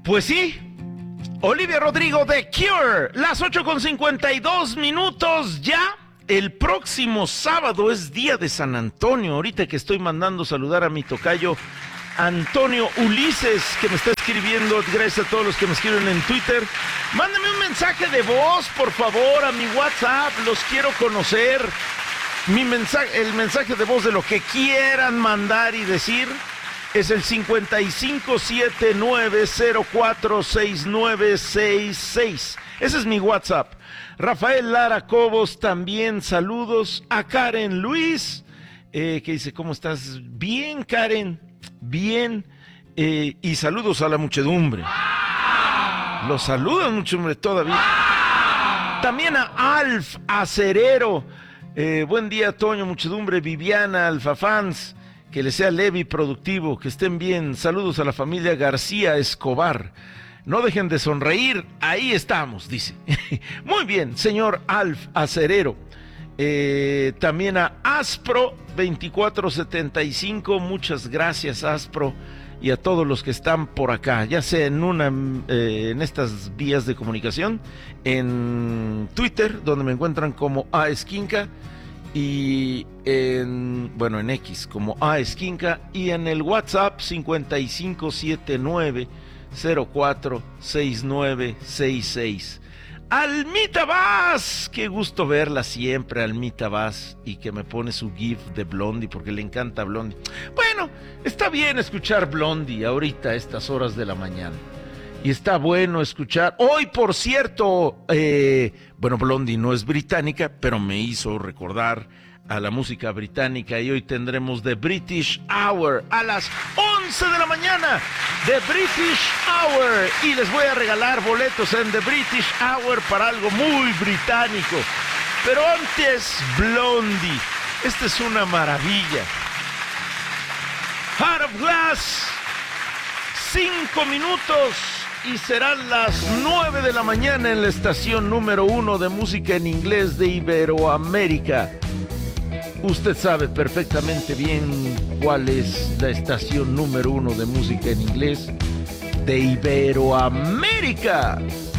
Pues sí, Olivia Rodrigo de Cure, las 8:52 ya. El próximo sábado es día de San Antonio. Ahorita que estoy mandando saludar a mi tocayo Antonio Ulises, que me está escribiendo. Gracias a todos los que me escriben en Twitter. Mándame un mensaje de voz, por favor, a mi WhatsApp. Los quiero conocer. El mensaje de voz de lo que quieran mandar y decir es el 5579046966. Ese es mi WhatsApp. Rafael Lara Cobos también, saludos. A Karen Luis, que dice, ¿cómo estás? Bien, Karen, bien. Y saludos a la muchedumbre. Los saludan, muchedumbre, todavía. También a Alf Acerero. Buen día, Toño, muchedumbre, Viviana, Alfa Fans. Que les sea leve y productivo, que estén bien. Saludos a la familia García Escobar. No dejen de sonreír, ahí estamos, dice. Muy bien, señor Alf Acerero. También a Aspro 2475, muchas gracias, Aspro, y a todos los que están por acá, ya sea en estas vías de comunicación, en Twitter, donde me encuentran como Aesquinca, y en X como Aesquinca, y en el WhatsApp 5579046966. Almita Vaz, qué gusto verla siempre, Almita Vaz, y que me pone su GIF de Blondie porque le encanta Blondie. Bueno, está bien escuchar Blondie ahorita a estas horas de la mañana. Y está bueno escuchar. Hoy, por cierto, Blondie no es británica, pero me hizo recordar a la música británica, y hoy tendremos The British Hour a las 11 de la mañana. The British Hour, y les voy a regalar boletos en The British Hour para algo muy británico. Pero antes, Blondie, esta es una maravilla. Heart of Glass, 5 minutos y serán las 9 de la mañana en la estación número 1 de música en inglés de Iberoamérica. Usted sabe perfectamente bien cuál es la estación número 1 de música en inglés de Iberoamérica.